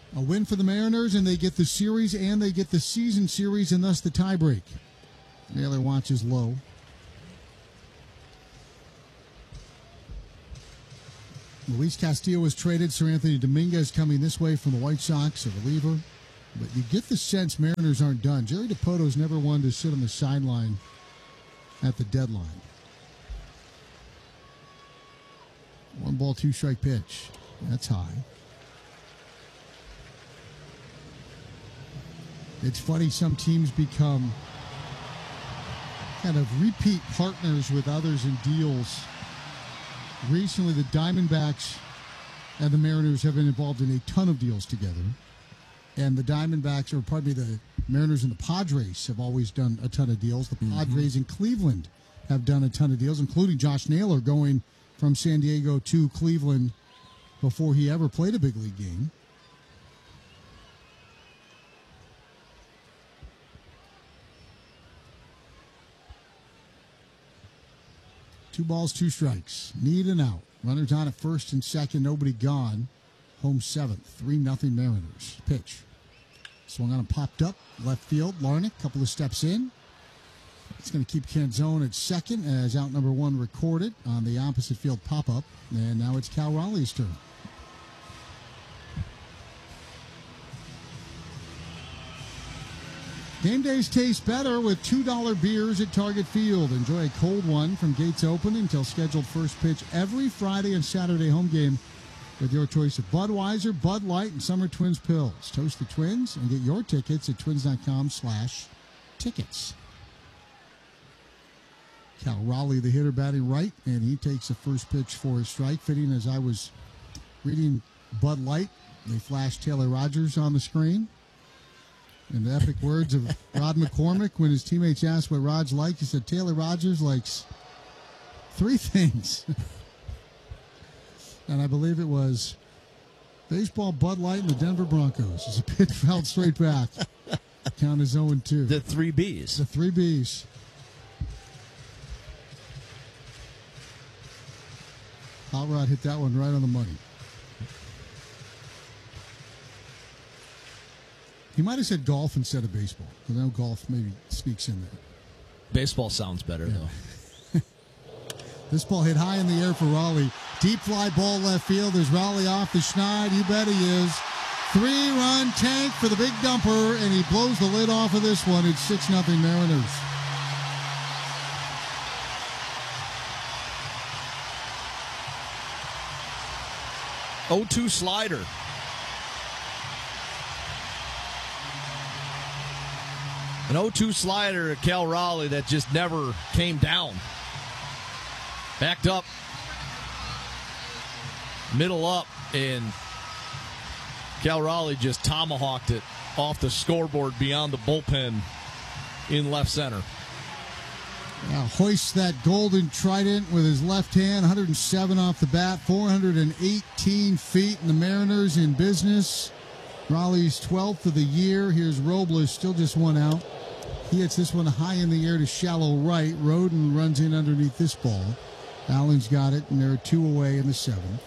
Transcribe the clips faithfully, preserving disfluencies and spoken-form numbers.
A win for the Mariners, and they get the series, and they get the season series, and thus the tiebreak. Naylor watches low. Luis Castillo was traded. Sir Anthony Dominguez coming this way from the White Sox, a reliever. But you get the sense Mariners aren't done. Jerry DiPoto's never one to sit on the sideline at the deadline. One ball, two strike pitch. That's high. It's funny, some teams become kind of repeat partners with others in deals. Recently, the Diamondbacks and the Mariners have been involved in a ton of deals together. And the Diamondbacks, or pardon me, the Mariners and the Padres have always done a ton of deals. The Padres mm-hmm. in Cleveland have done a ton of deals, including Josh Naylor going from San Diego to Cleveland before he ever played a big league game. Two balls, two strikes. Need an out. Runners on at first and second. Nobody gone. Home seventh. three nothing Mariners. Pitch. Swung on and popped up. Left field. Larnach, couple of steps in. It's going to keep Canzone at second as out number one recorded on the opposite field pop-up. And now it's Cal Raleigh's turn. Game days taste better with two dollar beers at Target Field. Enjoy a cold one from gates open until scheduled first pitch every Friday and Saturday home game with your choice of Budweiser, Bud Light, and Summer Twins Pills. Toast the Twins and get your tickets at twins.com slash tickets. Cal Raleigh, the hitter, batting right, and he takes the first pitch for a strike. Fitting as I was reading Bud Light, they flashed Taylor Rogers on the screen. In the epic words of Rod McCormick, when his teammates asked what Raj liked, he said, Taylor Rogers likes three things. And I believe it was baseball, Bud Light, and the Denver Broncos. As a pitch fouled straight back. Count is oh and two. The three Bs. The three Bs. Hot Rod hit that one right on the money. He might have said golf instead of baseball, because I know golf maybe sneaks in there. Baseball sounds better, yeah. though. This ball hit high in the air for Raleigh. Deep fly ball left field. Is Raleigh off the schneid? You bet he is. Three-run tank for the big dumper, and he blows the lid off of this one. It's six nothing Mariners. oh two slider. An oh two slider at Cal Raleigh that just never came down. Backed up, middle up, and Cal Raleigh just tomahawked it off the scoreboard beyond the bullpen in left center. Now hoists that golden trident with his left hand, one hundred seven off the bat, four hundred eighteen feet, and the Mariners in business. Raleigh's twelfth of the year. Here's Robles, still just one out. He hits this one high in the air to shallow right. Roden runs in underneath this ball. Allen's got it, and they're two away in the seventh.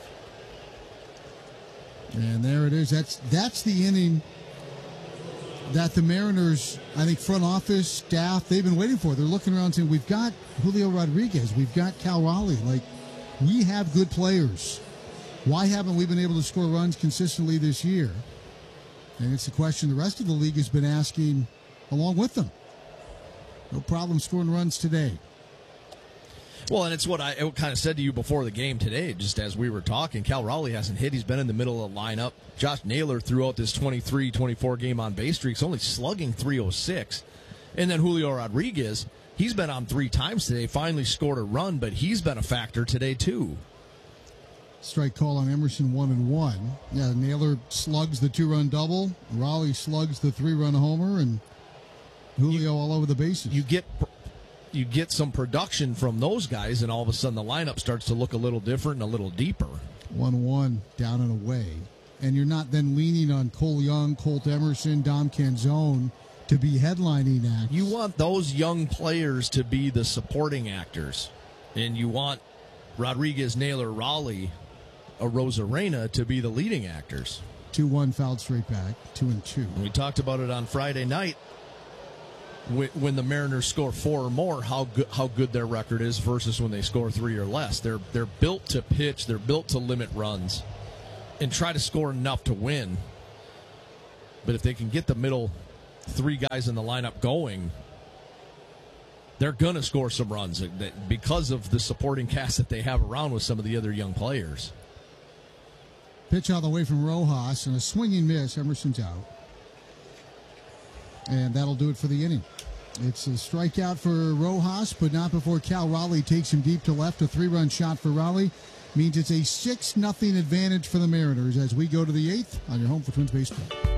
And there it is. That's that's the inning that the Mariners, I think, front office, staff, they've been waiting for. They're looking around saying, we've got Julio Rodriguez, we've got Cal Raleigh. Like, we have good players. Why haven't we been able to score runs consistently this year? And it's the question the rest of the league has been asking along with them. No problem scoring runs today. Well, and it's what I kind of said to you before the game today, just as we were talking. Cal Raleigh hasn't hit. He's been in the middle of the lineup. Josh Naylor throughout this twenty-three twenty-four game on base streak is only slugging three oh six. And then Julio Rodriguez, he's been on three times today, finally scored a run, but he's been a factor today too. Strike call on Emerson, one and one. Yeah, Naylor slugs the two-run double. Raleigh slugs the three-run homer, and Julio you, all over the bases. You get you get some production from those guys, and all of a sudden the lineup starts to look a little different and a little deeper. one one, down and away. And you're not then leaning on Cole Young, Colt Emerson, Dom Canzone to be headlining acts. You want those young players to be the supporting actors, and you want Rodriguez, Naylor, Raleigh, Arozarena to be the leading actors. two one, fouled straight back, two and two. We talked about it on Friday night. When the Mariners score four or more, how good how good their record is versus when they score three or less. They're they're built to pitch. They're built to limit runs and try to score enough to win. But if they can get the middle three guys in the lineup going, they're going to score some runs because of the supporting cast that they have around with some of the other young players. Pitch all the way from Rojas and a swinging miss. Emerson's out. And that'll do it for the inning. It's a strikeout for Rojas, but not before Cal Raleigh takes him deep to left. A three-run shot for Raleigh means it's a six nothing advantage for the Mariners as we go to the eighth on your home for Twins Baseball.